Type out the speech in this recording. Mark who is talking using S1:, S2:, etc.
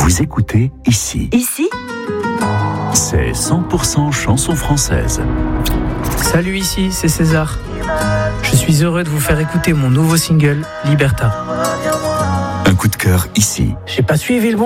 S1: Vous écoutez Ici.
S2: Ici ?
S1: C'est 100% chansons françaises.
S3: Salut, ici, c'est César. Je suis heureux de vous faire écouter mon nouveau single, Liberta.
S1: Un coup de cœur ici.
S3: J'ai pas suivi le bon